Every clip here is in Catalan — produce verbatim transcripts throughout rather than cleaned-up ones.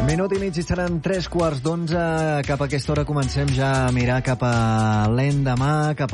Minut i mig i seran tres quarts d'onze. Cap a aquesta hora comencem ja a mirar cap a l'endemà, cap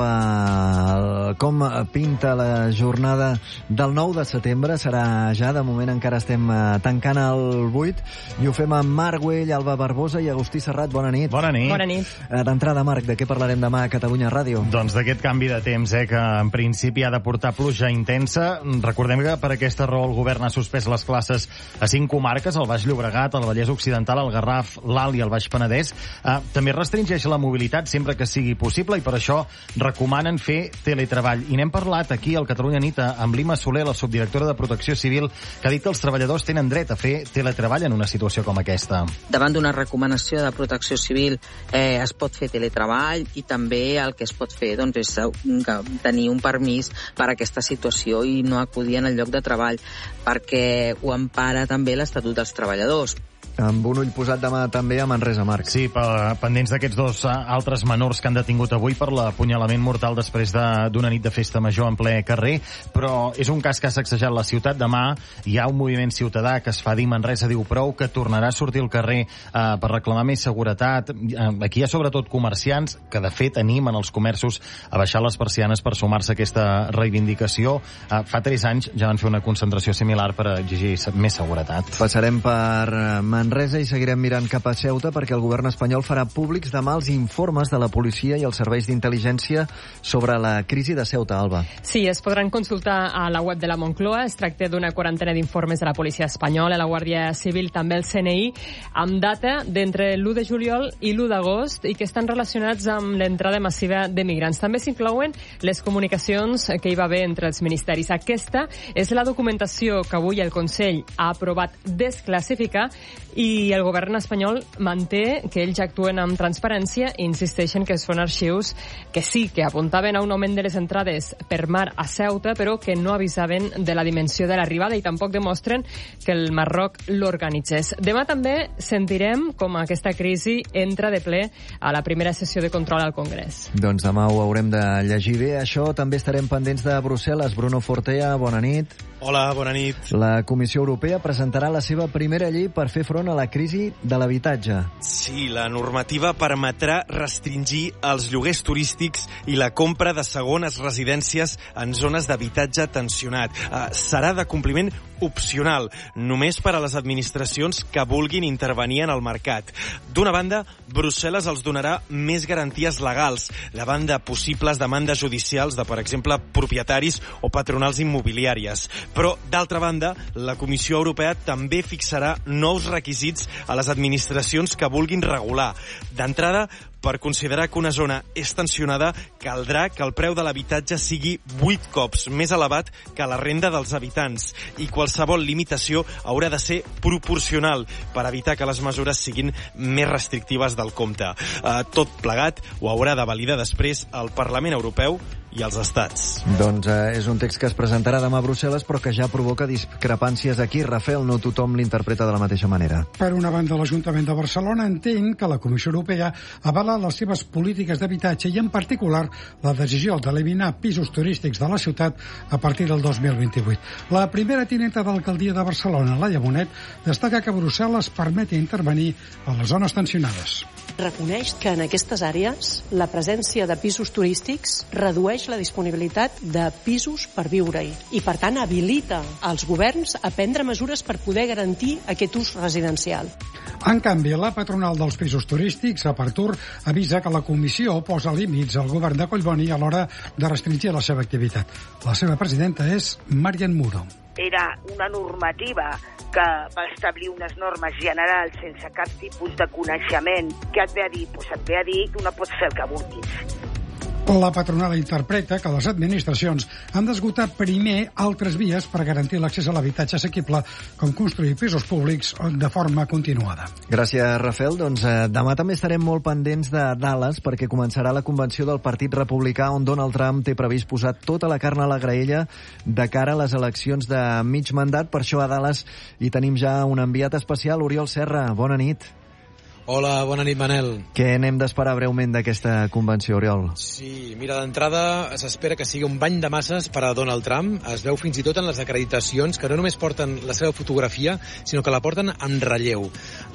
a com pinta la jornada del nou de setembre. Serà ja, de moment encara estem tancant el vuit, i ho fem amb Marc Güell, Alba Barbosa i Agustí Serrat. Bona nit. Bona nit. Bona nit. D'entrada, Marc, de què parlarem demà a Catalunya Ràdio? Doncs d'aquest canvi de temps, eh, que en principi ha de portar pluja intensa. Recordem que per aquesta raó el govern ha suspès les classes a cinc comarques, el Baix Llobregat, el Vallès Occidental, el Garraf, l'Alt i el Baix Penedès. Eh, també restringeix la mobilitat sempre que sigui possible i per això recomanen fer teletreball. I n'hem parlat aquí al Catalunya Nit amb l'Ima Soler, la subdirectora de Protecció Civil, que ha dit que els treballadors tenen dret a fer teletreball en una situació com aquesta. Davant d'una recomanació de Protecció Civil eh, es pot fer teletreball, i també el que es pot fer doncs, és tenir un permís per a aquesta situació i no acudir en el lloc de treball, perquè ho empara també l'Estatut dels Treballadors. Amb un ull posat demà també a Manresa, Marc. Sí, pendents d'aquests dos altres menors que han detingut avui per l'apunyalament mortal després d'una nit de festa major en ple carrer, però és un cas que ha sacsejat la ciutat. Demà hi ha un moviment ciutadà que es fa dir Manresa diu prou, que tornarà a sortir al carrer eh, per reclamar més seguretat. Aquí hi ha sobretot comerciants que de fet animen els comerços a baixar les persianes per sumar-se a aquesta reivindicació. Eh, fa tres anys ja van fer una concentració similar per exigir més seguretat. Passarem per Manresa i seguirem mirant cap a Ceuta, perquè el govern espanyol farà públics demà els informes de la policia i els serveis d'intel·ligència sobre la crisi de Ceuta, Alba. Sí, es podran consultar a la web de la Moncloa. Es tracta d'una quarantena d'informes de la policia espanyola, la Guàrdia Civil, també el C N I, amb data d'entre l'u de juliol i l'u d'agost, i que estan relacionats amb l'entrada massiva de migrants. També s'inclouen les comunicacions que hi va haver entre els ministeris. Aquesta és la documentació que avui el Consell ha aprovat desclassificar, i el govern espanyol manté que ells actuen amb transparència i insisteixen que són arxius que sí, que apuntaven a un augment de les entrades per mar a Ceuta, però que no avisaven de la dimensió de l'arribada i tampoc demostren que el Marroc l'organitzés. Demà també sentirem com aquesta crisi entra de ple a la primera sessió de control al Congrés. Doncs demà ho haurem de llegir bé. Això també estarem pendents de Brussel·les. Bruno Fortea, bona nit. Hola, bona nit. La Comissió Europea presentarà la seva primera llei per fer front a la crisi de l'habitatge. Sí, la normativa permetrà restringir els lloguers turístics i la compra de segones residències en zones d'habitatge tensionat. Uh, serà de compliment opcional, només per a les administracions que vulguin intervenir en el mercat. D'una banda, Brussel·les els donarà més garanties legals davant de possibles demandes judicials de, per exemple, propietaris o patronals immobiliàries. Però, d'altra banda, la Comissió Europea també fixarà nous requisits a les administracions que vulguin regular. D'entrada, per considerar que una zona és tensionada, caldrà que el preu de l'habitatge sigui vuit cops més elevat que la renda dels habitants, i qualsevol limitació haurà de ser proporcional per evitar que les mesures siguin més restrictives del compte. Eh, tot plegat ho haurà de validar després el Parlament Europeu i els estats. Doncs eh, és un text que es presentarà demà a Brussel·les, però que ja provoca discrepàncies aquí. Rafael, no tothom l'interpreta de la mateixa manera. Per una banda, l'Ajuntament de Barcelona entén que la Comissió Europea avala les seves polítiques d'habitatge i, en particular, la decisió d'eliminar pisos turístics de la ciutat a partir del dos mil vint-i-vuit. La primera tinenta d'alcaldia de Barcelona, Laia Bonet, destaca que Brussel·les permeti intervenir a les zones tensionades. Reconeix que en aquestes àrees la presència de pisos turístics redueix la disponibilitat de pisos per viure-hi i, per tant, habilita els governs a prendre mesures per poder garantir aquest ús residencial. En canvi, la patronal dels pisos turístics, Apartur, avisa que la comissió posa límits al govern de Collboni a l'hora de restringir la seva activitat. La seva presidenta és Marian Muro. Era una normativa que va establir unes normes generals sense cap tipus de coneixement. Què et ve a dir? Pues et ve a dir que no pots fer el que vulguis. La patronal interpreta que les administracions han d'esgotar primer altres vies per garantir l'accés a l'habitatge assequible, com construir pisos públics de forma continuada. Gràcies, Rafael. Doncs eh, demà també estarem molt pendents de Dallas, perquè començarà la convenció del Partit Republicà, on Donald Trump té previst posar tota la carn a la graella de cara a les eleccions de mig mandat. Per això a Dallas hi tenim ja un enviat especial, Oriol Serra. Bona nit. Hola, bona nit, Manel. Què n'hem d'esperar breument d'aquesta convenció, Oriol? Sí, mira, d'entrada s'espera que sigui un bany de masses per a Donald Trump. Es veu fins i tot en les acreditacions que no només porten la seva fotografia, sinó que la porten en relleu.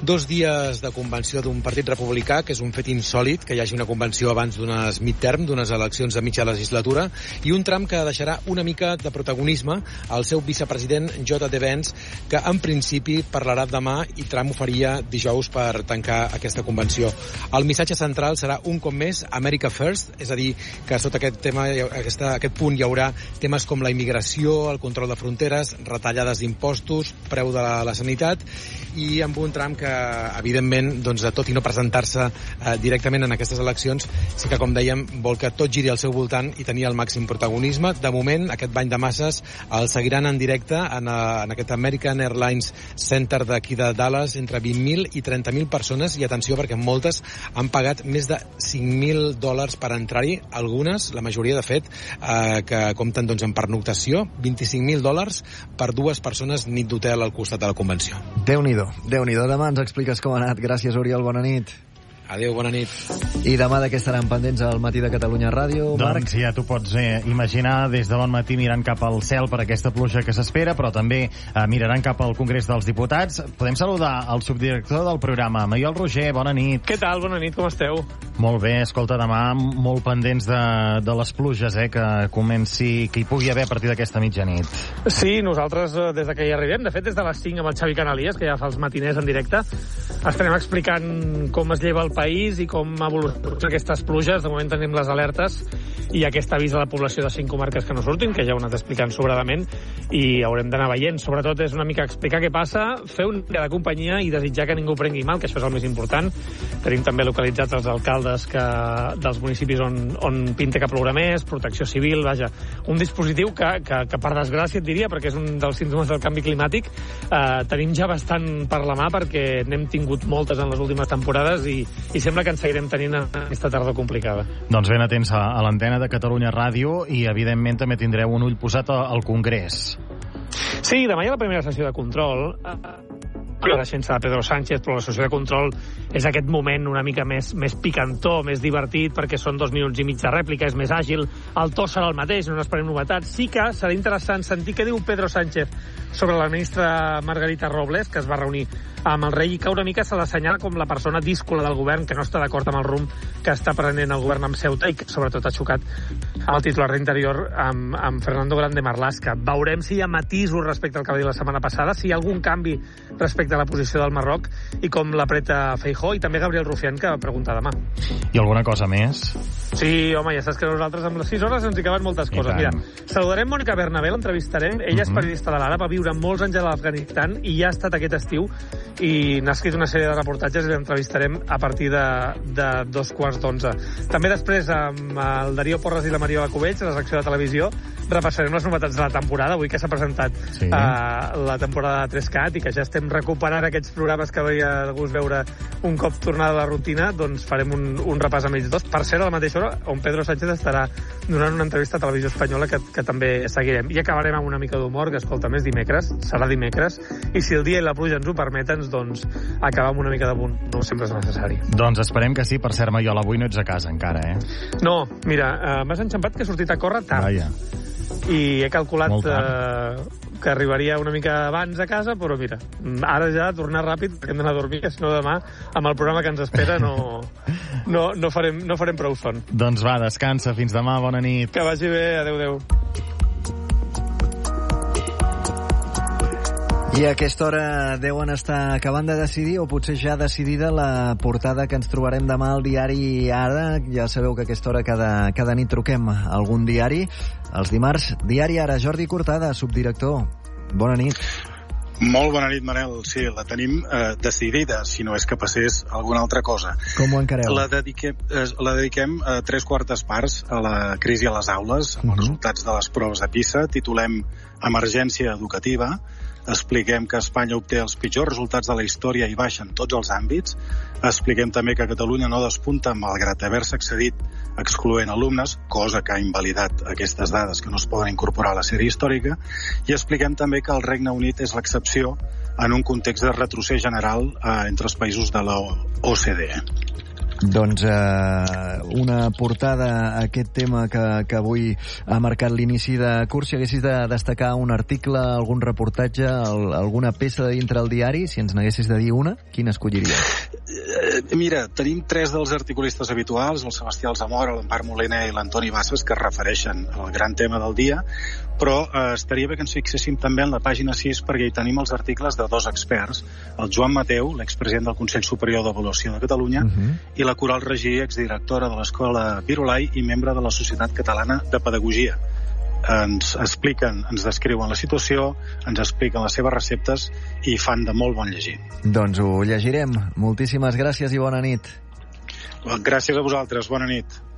dos dies de convenció d'un partit republicà, que és un fet insòlid, que hi hagi una convenció abans d'unes midterm, d'unes eleccions de mitja legislatura, i un Trump que deixarà una mica de protagonisme al seu vicepresident J D Vance, que en principi parlarà demà i Trump ho faria dijous per tancar aquesta convenció. El missatge central serà un cop més America First, és a dir, que sota aquest tema, aquesta, aquest punt hi haurà temes com la immigració, el control de fronteres, retallades d'impostos, preu de la, la sanitat, i amb un Trump que, evidentment, doncs, tot i no presentar-se eh, directament en aquestes eleccions, sí que, com dèiem, vol que tot giri al seu voltant i tenir el màxim protagonisme. De moment, aquest bany de masses el seguiran en directe en, a, en aquest American Airlines Center d'aquí de Dallas, entre vint mil i trenta mil persones, i atenció, perquè moltes han pagat més de cinc mil dòlars per entrar-hi, algunes, la majoria, de fet, eh, que compten doncs, en pernoctació, vint-i-cinc mil dòlars per dues persones, nit d'hotel al costat de la convenció. Déu-n'hi-do, Déu-n'hi-do. Demà ens expliques com ha anat. Gràcies, Oriol, bona nit. Adéu, bona nit. I demà de què estaran pendents al Matí de Catalunya Ràdio, Marc? Doncs ja t'ho pots eh, imaginar, des de bon matí mirant cap al cel per aquesta pluja que s'espera, però també eh, miraran cap al Congrés dels Diputats. Podem saludar el subdirector del programa, Maiol Roger, bona nit. Què tal? Bona nit, com esteu? Molt bé, escolta, demà molt pendents de, de les pluges, eh, que comenci, que hi pugui haver a partir d'aquesta mitjanit. Sí, nosaltres eh, des de que hi arribem, de fet des de les cinc amb el Xavi Canalies, que ja fa els matiners en directe, estarem explicant com es lleva el país i com evolucionen aquestes pluges. De moment tenim les alertes i aquest avís a la població de cinc comarques que no surtin, que ja ho he anat explicant sobradament, i haurem d'anar veient. Sobretot és una mica explicar què passa, fer un dia de companyia i desitjar que ningú prengui mal, que això és el més important. Tenim també localitzats els alcaldes que, dels municipis on, on pinta que plourà més, protecció civil, vaja, un dispositiu que, que, que per desgràcia et diria, perquè és un dels símptomes del canvi climàtic, eh, tenim ja bastant per la mà, perquè n'hem tingut moltes en les últimes temporades i, i sembla que ens seguirem tenint aquesta tardor complicada. Doncs ben atents a, a l'antena de Catalunya Ràdio i, evidentment, també tindreu un ull posat al Congrés. Sí, demà hi ha la primera sessió de control. La deixença de Pedro Sánchez, però la sessió de control és aquest moment una mica més, més picantó, més divertit, perquè són dos minuts i mig de rèplica, és més àgil, el to serà el mateix, no esperem novetats. Sí que serà interessant sentir què diu Pedro Sánchez sobre la ministra Margarita Robles, que es va reunir amb el rei i que una mica se l'assenyala com la persona díscola del govern, que no està d'acord amb el rumb que està prenent el govern amb Ceuta i que sobretot ha xocat amb el titular d'Interior amb, amb Fernando Grande Marlaska. Veurem si hi ha matisos respecte al que va dir la setmana passada, si hi ha algun canvi respecte a la posició del Marroc i com l'apreta Feijóo, i també Gabriel Rufián, que va preguntar demà. I alguna cosa més? Sí, home, ja saps que nosaltres amb les sis hores ens hi caben moltes coses. Mira, saludarem Mònica Bernabé, l'entrevistarem. Ella uh-huh. és periodista de l'Ara, va viure molts anys a l'Afganistan i ja ha estat aquest estiu i n'ha escrit una sèrie de reportatges i l'entrevistarem a partir de, de dos quarts d'onze. També després, amb el Darío Porras i la Mariola Cubells, a la secció de televisió, repassarem les novetats de la temporada, avui que s'ha presentat sí. uh, la temporada de tres cat i que ja estem recuperant aquests programes que havia de gust veure un cop tornada a la rutina, doncs farem un, un repàs amb ells dos. Per cert, a la mateixa hora, on Pedro Sánchez estarà donant una entrevista a Televisió Espanyola que, que també seguirem. I acabarem amb una mica d'humor, que escolta, més dimecres, serà dimecres, i si el dia i la pluja ens ho permeten, doncs acabar amb una mica de bunt. No sempre és necessari. Doncs esperem que sí. Per cert, Maiol, avui no ets a casa encara, eh? No, mira, uh, m'has enxampat que he sortit a córrer tard. Vaja. I he calculat uh, que arribaria una mica abans a casa, però mira, ara ja tornar ràpid perquè hem d'anar a dormir, que si no demà amb el programa que ens espera no, no, no, farem, no farem prou son. Doncs va, descansa, fins demà, bona nit. Que vagi bé, adeu, adeu. I a aquesta hora deuen estar acabant de decidir, o potser ja decidida, la portada que ens trobarem demà al diari Ara. Ja sabeu que a aquesta hora cada, cada nit truquem a algun diari. Els dimarts, diari Ara. Jordi Cortada, subdirector. Bona nit. Molt bona nit, Manel. Sí, la tenim eh, decidida, si no és que passés alguna altra cosa. Com ho encareu? La dediquem, eh, la dediquem a tres quartes parts a la crisi a les aules, amb uh-huh. els resultats de les proves de PISA. Titulem Emergència educativa. Expliquem que Espanya obté els pitjors resultats de la història i baixa en tots els àmbits. Expliquem també que Catalunya no despunta malgrat haver-se accedit excloent alumnes, cosa que ha invalidat aquestes dades que no es poden incorporar a la sèrie històrica. I expliquem també que el Regne Unit és l'excepció en un context de retrocés general eh, entre els països de la O C D E. Doncs eh, una portada a aquest tema que, que avui ha marcat l'inici de curs. Si haguessis de destacar un article, algun reportatge, el, alguna peça de dintre el diari, si ens n'haguessis de dir una, quina escolliries? Eh, mira, tenim tres dels articulistes habituals, el Sebastià Alzamora, l'Empar Moliner i l'Antoni Bassas, que es refereixen al gran tema del dia, però eh, estaria bé que ens fixéssim també en la pàgina sis, perquè hi tenim els articles de dos experts, el Joan Mateu, l'expresident del Consell Superior d'Avaluació de Catalunya, uh-huh. i la Coral Regí, exdirectora de l'Escola Virolai i membre de la Societat Catalana de Pedagogia. Ens expliquen, ens descriuen la situació, ens expliquen les seves receptes i fan de molt bon llegir. Doncs ho llegirem. Moltíssimes gràcies i bona nit. Gràcies a vosaltres, bona nit.